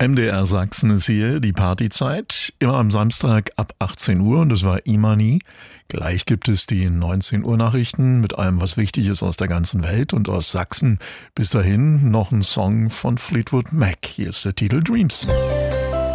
MDR Sachsen ist hier, die Partyzeit, immer am Samstag ab 18 Uhr und das war Imani. Gleich gibt es die 19 Uhr Nachrichten mit allem, was wichtig ist aus der ganzen Welt und aus Sachsen. Bis dahin noch ein Song von Fleetwood Mac. Hier ist der Titel Dreams.